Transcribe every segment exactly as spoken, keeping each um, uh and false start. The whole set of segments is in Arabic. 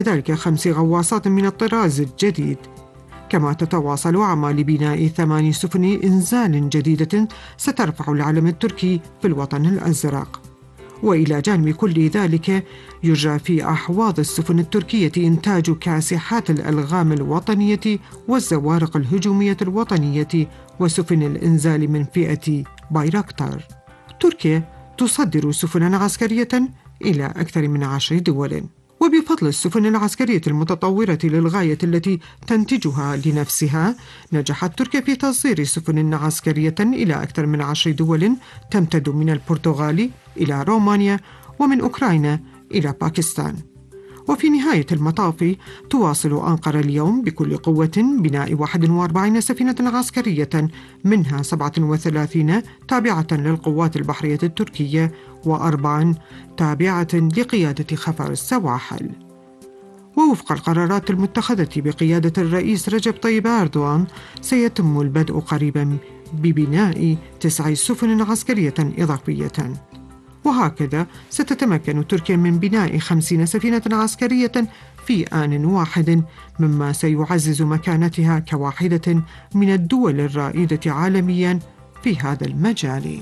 ذلك خمس غواصات من الطراز الجديد. كما تتواصل أعمال لبناء ثمان سفن إنزال جديدة سترفع العلم التركي في الوطن الأزرق. وإلى جانب كل ذلك يجرى في أحواض السفن التركية إنتاج كاسحات الألغام الوطنية والزوارق الهجومية الوطنية وسفن الإنزال من فئة بايراكتار. تركيا تصدر سفنا عسكرية إلى أكثر من عشر دول، وبفضل السفن العسكرية المتطورة للغاية التي تنتجها لنفسها، نجحت تركيا في تصدير سفن عسكرية إلى أكثر من عشر دول تمتد من البرتغال إلى رومانيا ومن أوكرانيا إلى باكستان. وفي نهاية المطاف تواصل أنقرة اليوم بكل قوة بناء واحد وأربعين سفينة عسكرية، منها سبعة وثلاثين تابعة للقوات البحرية التركية وأربع تابعة لقيادة خفر السواحل. ووفق القرارات المتخذة بقيادة الرئيس رجب طيب أردوغان، سيتم البدء قريبا ببناء تسع سفن عسكرية إضافية. وهكذا ستتمكن تركيا من بناء خمسين سفينة عسكرية في آن واحد، مما سيعزز مكانتها كواحدة من الدول الرائدة عالميا في هذا المجال.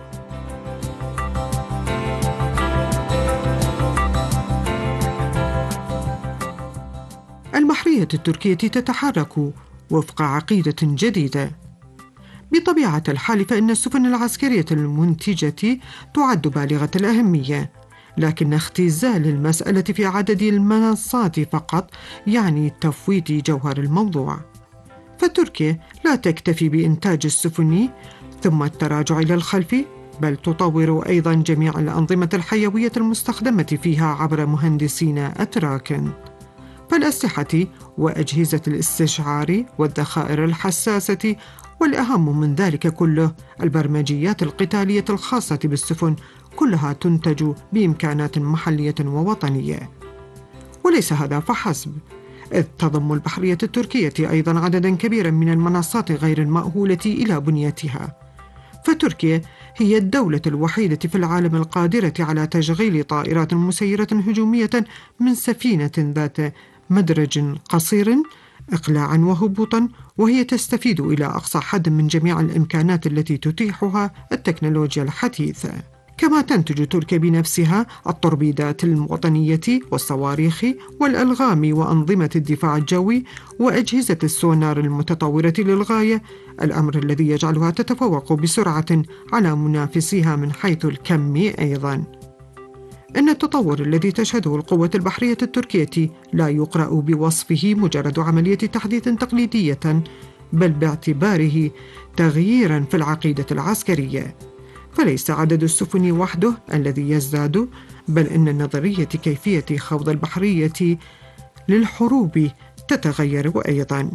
البحرية التركية تتحرك وفق عقيدة جديدة. بطبيعة الحال فإن السفن العسكرية المنتجة تعد بالغة الأهمية، لكن اختزال المسألة في عدد المنصات فقط يعني تفويت جوهر الموضوع. فتركيا لا تكتفي بإنتاج السفن ثم التراجع إلى الخلف، بل تطور أيضا جميع الأنظمة الحيوية المستخدمة فيها عبر مهندسين أتراك. فالأسلحة وأجهزة الاستشعار والذخائر الحساسة، والأهم من ذلك كله البرمجيات القتالية الخاصة بالسفن، كلها تنتج بإمكانات محلية ووطنية. وليس هذا فحسب، إذ تضم البحرية التركية أيضا عددا كبيرا من المنصات غير المأهولة إلى بنيتها. فتركيا هي الدولة الوحيدة في العالم القادرة على تشغيل طائرات مسيرة هجومية من سفينة ذات مدرج قصير إقلاعا وهبوطا، وهي تستفيد إلى أقصى حد من جميع الإمكانات التي تتيحها التكنولوجيا الحديثة. كما تنتج تركيا بنفسها التوربيدات الوطنية والصواريخ والألغام وأنظمة الدفاع الجوي وأجهزة السونار المتطورة للغاية، الأمر الذي يجعلها تتفوق بسرعة على منافسيها من حيث الكم أيضا. إن التطور الذي تشهده القوة البحرية التركية لا يقرأ بوصفه مجرد عملية تحديث تقليدية، بل باعتباره تغييرا في العقيدة العسكرية. فليس عدد السفن وحده الذي يزداد، بل إن نظرية كيفية خوض البحرية للحروب تتغير أيضا.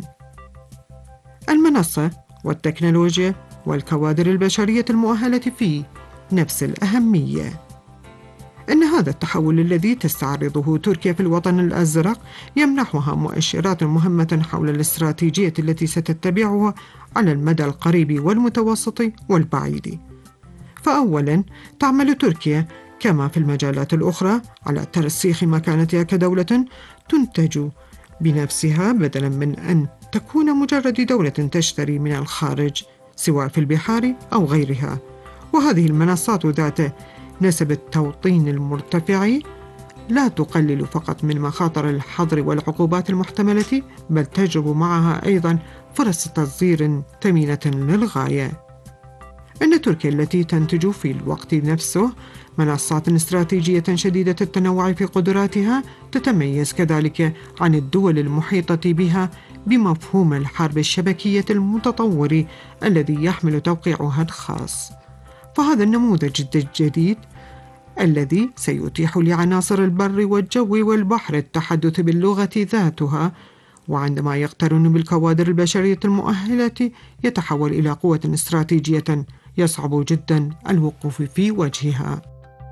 المنصة والتكنولوجيا والكوادر البشرية المؤهلة في نفس الأهمية. إن هذا التحول الذي تستعرضه تركيا في الوطن الأزرق يمنحها مؤشرات مهمة حول الاستراتيجية التي ستتبعها على المدى القريب والمتوسط والبعيد. فأولاً، تعمل تركيا كما في المجالات الأخرى على ترسيخ مكانتها كدولة تنتج بنفسها، بدلاً من أن تكون مجرد دولة تشتري من الخارج سواء في البحار أو غيرها. وهذه المنصات ذات نسب التوطين المرتفع لا تقلل فقط من مخاطر الحظر والعقوبات المحتملة، بل تجلب معها أيضاً فرص تصدير ثمينة للغاية. إن تركيا التي تنتج في الوقت نفسه منصات استراتيجية شديدة التنوع في قدراتها تتميز كذلك عن الدول المحيطة بها بمفهوم الحرب الشبكية المتطور الذي يحمل توقيعها الخاص. فهذا النموذج الجديد الذي سيتيح لعناصر البر والجو والبحر التحدث باللغة ذاتها، وعندما يقترن بالكوادر البشرية المؤهلة يتحول إلى قوة استراتيجية يصعب جدا الوقوف في وجهها.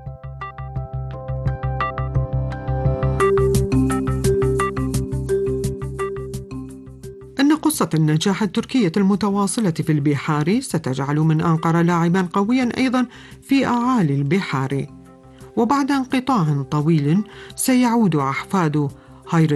أن قصة النجاح التركية المتواصلة في البحار ستجعل من أنقرة لاعبا قويا أيضا في أعالي البحار. وبعد انقطاع طويل سيعود أحفاد هاير